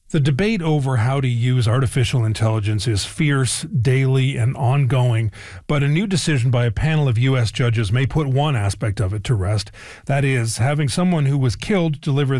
The debate over how to use artificial intelligence is fierce, daily, and ongoing, but a new decision by a panel of U.S. judges may put one aspect of it to rest. That is, having someone who was killed deliver